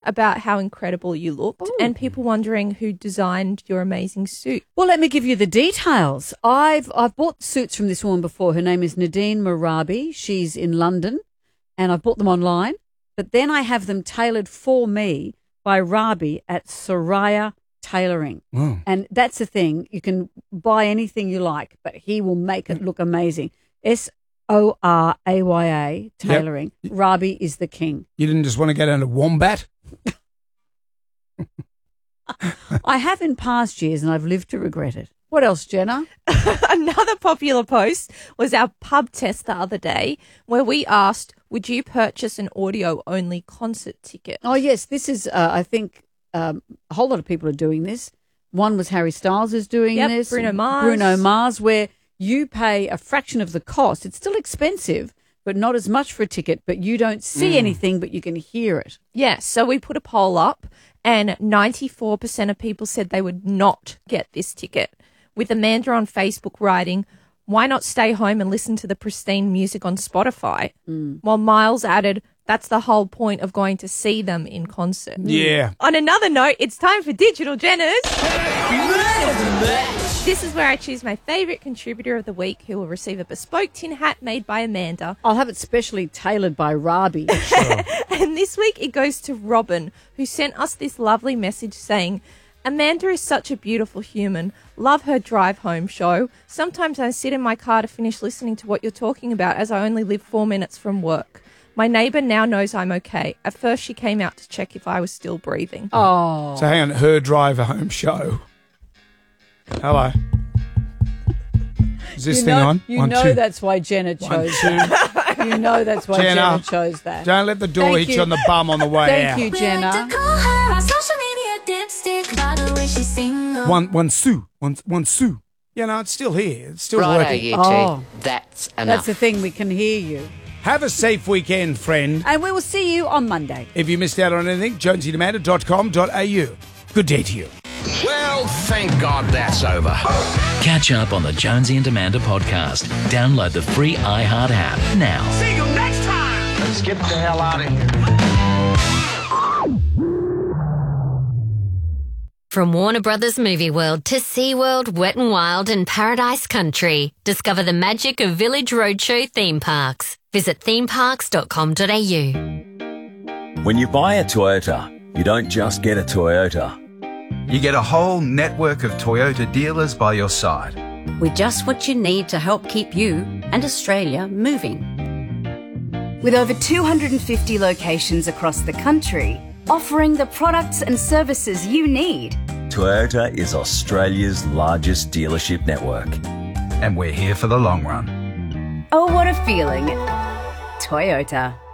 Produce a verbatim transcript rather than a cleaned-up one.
about how incredible you looked Ooh. and people wondering who designed your amazing suit. Well, let me give you the details. I've I've bought suits from this woman before. Her name is Nadine Marabi. She's in London, and I've bought them online. But then I have them tailored for me by Rabi at Soraya Tailoring. Wow. And that's the thing. You can buy anything you like, but he will make it look amazing. S O R A Y A Tailoring. Yep. Rabi is the king. You didn't just want to get into Wombat? I have in past years, and I've lived to regret it. What else, Jenna? Another popular post was our pub test the other day where we asked, would you purchase an audio-only concert ticket? Oh, yes. This is, uh, I think, um, a whole lot of people are doing this. One was Harry Styles is doing yep, this. Bruno Mars. Bruno Mars, where you pay a fraction of the cost. It's still expensive, but not as much for a ticket, but you don't see mm. anything, but you can hear it. Yes, so we put a poll up and ninety-four percent of people said they would not get this ticket, with Amanda on Facebook writing, why not stay home and listen to the pristine music on Spotify? Mm. While Miles added, that's the whole point of going to see them in concert. Yeah. On another note, it's time for Digital Jenners. This is where I choose my favourite contributor of the week who will receive a bespoke tin hat made by Amanda. I'll have it specially tailored by Rabi. Sure. And this week it goes to Robin, who sent us this lovely message saying, Amanda is such a beautiful human. Love her drive home show. Sometimes I sit in my car to finish listening to what you're talking about as I only live four minutes from work. My neighbour now knows I'm okay. At first she came out to check if I was still breathing. Oh. So hang on, her drive home show. Hello. Is this you thing know, on? You One, know two. that's why Jenna chose One, that. You know that's why Jenna, Jenna chose that. Don't let the door Thank hit you. you on the bum on the way Thank out. you, Jenna. One, one Sue. One, one Sue. You know, it's still here. It's still Righto, working. you two. Oh. That's enough. That's the thing, we can hear you. Have a safe weekend, friend. And we will see you on Monday. If you missed out on anything, jonesy demander dot com dot a u. Good day to you. Well, thank God that's over. Catch up on the Jonesy and Amanda podcast. Download the free iHeart app now. See you next time. Let's get the hell out of here. From Warner Brothers Movie World to SeaWorld, Wet n Wild and Paradise Country. Discover the magic of Village Roadshow theme parks. Visit theme parks dot com dot a u. When you buy a Toyota, you don't just get a Toyota. You get a whole network of Toyota dealers by your side. With just what you need to help keep you and Australia moving. With over two hundred fifty locations across the country, offering the products and services you need. Toyota is Australia's largest dealership network. And we're here for the long run. Oh, what a feeling. Toyota.